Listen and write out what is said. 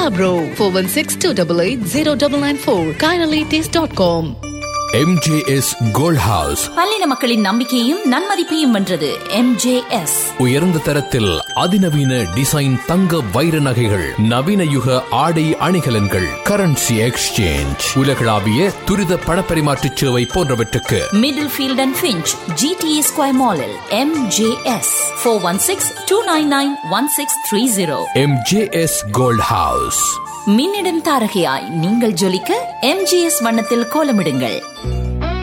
Scarborough 416-288-0994. KainaliTaste.com. MJS Gold House பல்லின மக்களின் நம்பிக்கையும் நன்மதிப்பையும் வென்றது. MJS உயர்ந்த தரத்தில் அதிநவீன டிசைன் தங்க வைர நகைகள், நவீன யுக ஆடை அணிகலன்கள், கரன்சி எக்ஸ்சேஞ்ச், உலகளாவிய துரித பணப்பரிமாற்ற சேவை போன்றவற்றுக்கு middle field and Finch GTA square மாலில் MJS 416-299-1630. MJS Gold House. மின்னிடும் தாரகையாய் நீங்கள் ஜொலிக்க MJS வண்ணத்தில் கோலமிடுங்கள்.